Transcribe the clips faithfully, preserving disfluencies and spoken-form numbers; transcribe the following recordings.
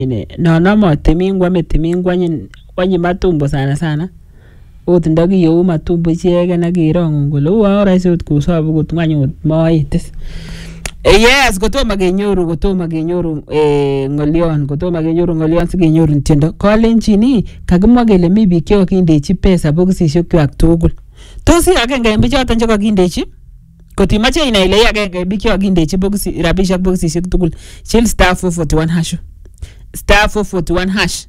ine no no mo temingwa me temingwa nyin kwanyi matumbo sana sana ot ndagi yo matumbo chege na girongo ngolo wa ora sot kusabu kutwanyo moites. Yes, gotoma genyoru gotoma genyoru eh ngolion gotoma genyoru ngolion sigenyoru ntiendo kolenjini kakimwa kele mi biik che kakindechi pesa bokisisiek kwak tugul. Tos i agenge en bichoton che kakindechi kotimache inai ile agenge en biik che kakindechi bokisi rabishek bokisisiek tugul chill star four forty-one hash star four forty-one hash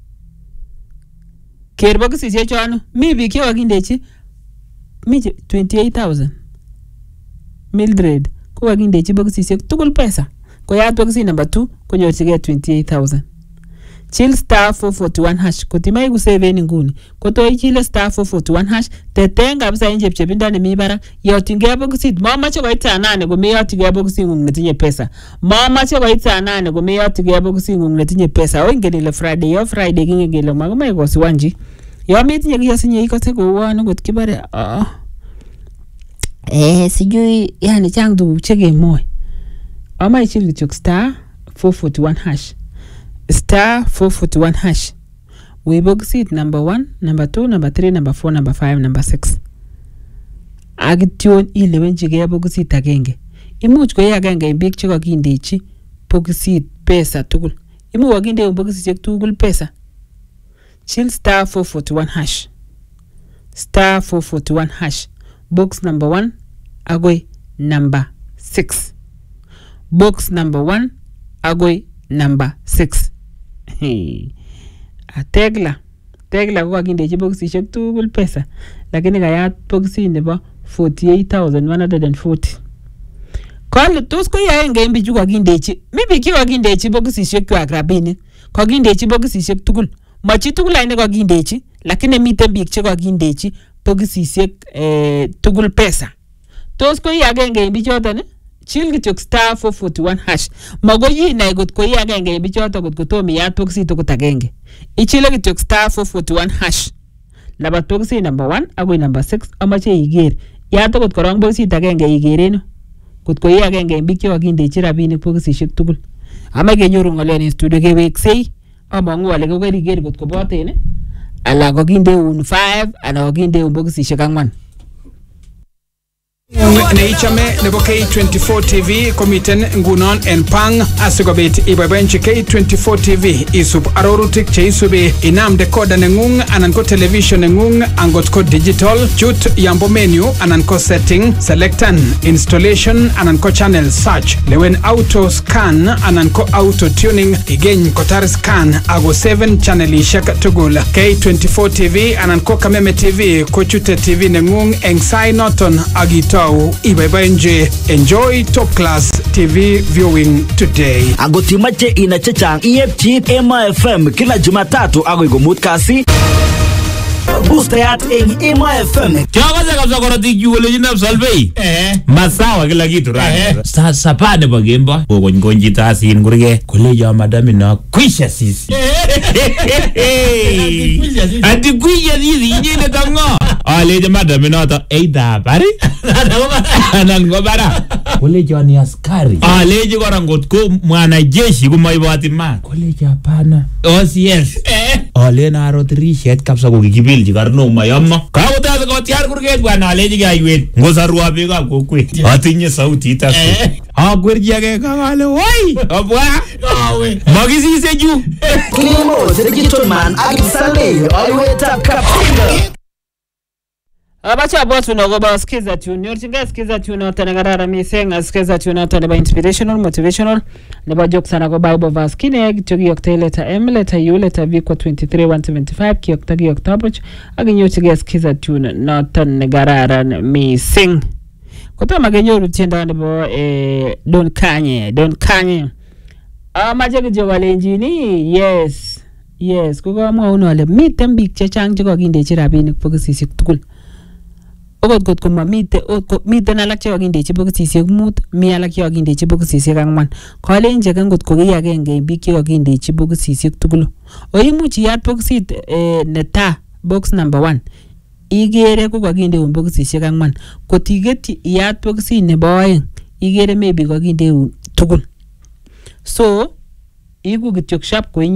ker bokisisiek chono mi biik che kakindechi mi twenty-eight thousand Mildred ko kakindechi bokisisiek tugul pesa koyat bokisit number two konyorchigei twenty-eight thousand. Chill star four forty-one hash kotimai kusave nguni koto ichile star four forty-one hash teten kabisa en chepchepindo nemi barak yotingei bokisit mamache koit saa nane komeyotigei bokisit ngung netinye pesa mamache koit saa nane komeyotigei bokisit ngung netinye pesa o ingen ile Friday yo Friday kingen kele makomoe kosiwanji yo metinye kiyosinye ikose kouwan okot kibore ah eh sijui yani chang tuguk chekemoe ama ichil kityok star four forty-one hash star four forty-one hash we boxit number one number two number three number four number five number six agityon ilewenchigei boxit agenge imuch ko agenge en biik che kakindechi boxit pesa tugul imuch kakinde boxisiek tugul pesa chill star four forty-one hash star four forty-one hash box number one agoi number six box number one agoi number six. Hey. Ategla tegla ko kakindechi boxisiek tugul pesa lakini kayat boxit nebo forty-eight thousand one hundred forty. Kole tos ko yaenge en bichu kakindechi mi biik che kakindechi boxisiek kwak rabinik kakindechi boxisiek tugul machi tugul aine kakindechi lakini miten biik che kakindechi boxisiek eh tugul pesa. Tos ko agenge en bichoton chill kityok star four forty-one hash mago yinai kot ko agenge en bichoton kot kotom iyat boxit okot agenge ichile kityok star four forty-one hash labat boxit number one agoi number six amache iger yat okot korong boxit agenge igeren kot ko agenge en biik che kakindechi rabinik boxisiek tugul ama kenyoru ng'olyon en studio keweksei amangu ale ko keriger kot ko boten ala kakindeun five ana kakindeun boxisiek ang'wan. Neichame nebo K twenty-four T V komiten ngunon en pang asikobit iboiboenchi K twenty-four T V isub arorutik che isubi inam decoder nengung anan ko television nengung angot ko digital chut yambo menu anan ko setting selectan installation anan ko channel search lewen auto scan anan ko auto tuning igeny kotar scan ago seven channelishek tugul K twenty-four T V anan ko Kameme T V ko chute T V nengung eng sai noton agito iboiboenchi enjoy top class T V viewing today. Agotimache ina chechang iepchi Ema F M kila Jumatatu agoi komut kasi. Boostayat eng Ema F M. Kiakoze kabisa korotik yu kole jinab salvei. Eh. Masawa kila kitu rani. Sa sapane pa gemba. Kokony konjito asin kurge. Kolejo madami na kwisha sisi. Ati kwisha sisi injine tango. Aleje madami na to eida bari. Anan go bara. Kolejo ni askari. Aleje kora ngotko mwana jeshi kumaibati man. Kolejo hapana. O C S. Eh. Alena arotirishet kabisa kukikibilji karno mayamma. Kawotaze kotiar kurget bwana aleji gaywen. Ngosarua bega kokwe. Atinye sauti ita. Akwerji age kagale woi. Abwa. Awe. Magisise ju. Klimo digital man akisale always tap captain. Abacha botu no go ba skiza tune yorchinga skiza tune otana garara misenga skiza tune otana ba inspirational motivational ne ba jokes ana go bible verse kine gitogi yokta letter m letter u letter v kwa twenty-three one seventy-five ki yokta gi yokta approach aginyochiga skiza tune notan garara miseng kotoma genyoru tienda ne bo eh don kanye don kanye ama jege jogalenjini yes yes ko ga mwa uno le miten biik chechang che kakindechi rabinik bokisisiek tugul. Okot kot ko mamite miten alak che kakindechi bokisisiek mut mi alak che kakindechi bokisisiek ang'wan kolenje ngot ko ki agenge biik che kakindechi bokisisiek tugul o imuch iyat bokisit neta box number one igere ko kakindeun bokisisiek ang'wan kotigeti iyat bokisit nebo oeng igere maybe kakindeun tugul so igu kityok sharp ko